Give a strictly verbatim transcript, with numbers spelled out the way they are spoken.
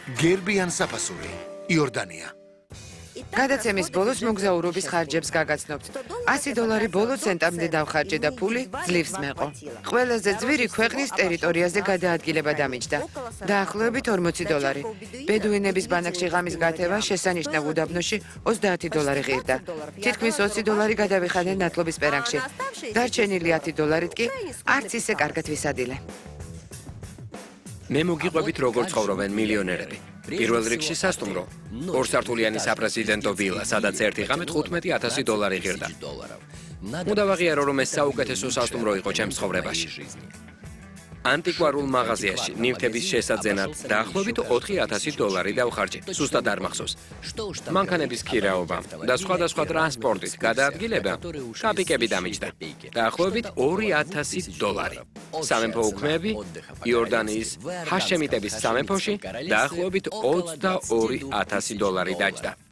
გერბი ან საფასური, იორდანია. გადაცემის ბოლოს მოგზაურობის ხარჯებს გაგაცნობთ. ასი დოლარი ბოლო ცენტამდე დავხარჯე და ფული ძლივს მეყო. ყველაზე ძვირი ქვეყნის ტერიტორიაზე გადაადგილება დამიჯდა. დაახლოებით ორმოცი დოლარი. ბედუინების ბანაკში ღამის გათევა შესანიშნავ უდაბნოში ოცდაათი დოლარი ღირდა. თითქმის ოცი დოლარი გადავიხადე ნათლობის პერანგში. დარჩენილი ათი დოლარით კი არც ისე კარგად ვისადილე. მე მოგიყვებით როგორ ცხოვრობენ მილიონერები. პირველ რიგში სასტუმრო. ორსართულიანი საპრეზიდენტო ვილა, სადაც ერთი ღამე თხუთმეტი ათასი დოლარი ღირდა. უნდა ვაღიარო, რომ ეს საუკეთესო სასტუმრო იყო ჩემს ცხოვრებაში. ანტიკვარულ მაღაზიაში ნივთების შესაძენად დაახლოებით ოთხი ათასი დოლარი დავხარჯე. სუსტად არ მახსოვს. მანქანების ქირაობა და სხვადასხვა ტრანსპორტით გადაადგილება კაპიკები დამიჯდა. დაახლოებით ორი ათასი დოლარი. სამეფო უქმეები იორდანიის ჰაშემიტების სამეფოში დაახლოებით ოცდაორი ათასი დოლარი დაჯდა.